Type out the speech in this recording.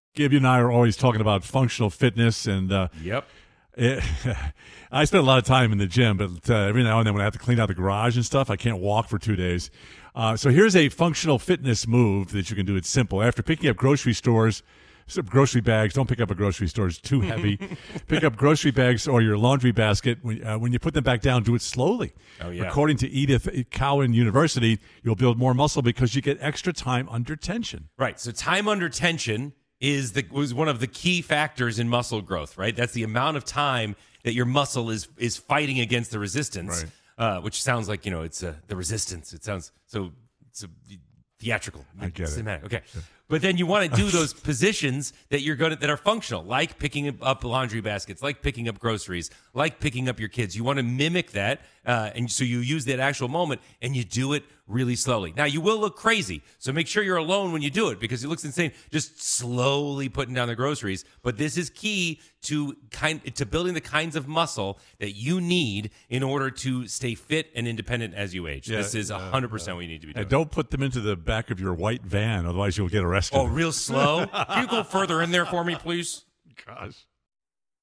Gabe, you and I are always talking about functional fitness, and Yep. I spend a lot of time in the gym, but every now and then when I have to clean out the garage and stuff, I can't walk for 2 days. So here's a functional fitness move that you can do. It's simple. After picking up grocery bags, don't pick up a grocery store. It's too heavy. Pick up grocery bags or your laundry basket. When you put them back down, do it slowly. Oh, yeah. According to Edith Cowan University, you'll build more muscle because you get extra time under tension. Right. So time under tension was one of the key factors in muscle growth, right? That's the amount of time that your muscle is fighting against the resistance, which sounds like, it's the resistance. It sounds so theatrical. I get it. Cinematic. Okay. But then you want to do those positions that are functional, like picking up laundry baskets, like picking up groceries, like picking up your kids. You want to mimic that, and so you use that actual moment, and you do it really slowly. Now, you will look crazy, so make sure you're alone when you do it because it looks insane just slowly putting down the groceries. But this is key to building the kinds of muscle that you need in order to stay fit and independent as you age. This is 100% what you need to be doing. And don't put them into the back of your white van, otherwise you'll get arrested. Oh, real slow? Can you go further in there for me, please? Gosh.